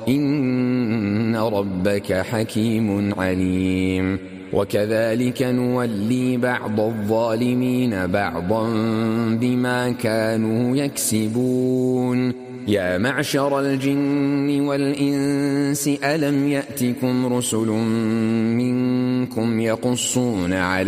إن ربك حكيم عليم. وكذلك نولي بعض الظالمين بعضا بما كانوا يكسبون. يا معشر الجن والإنس ألم يأتكم رسل منكم يقصون عليكم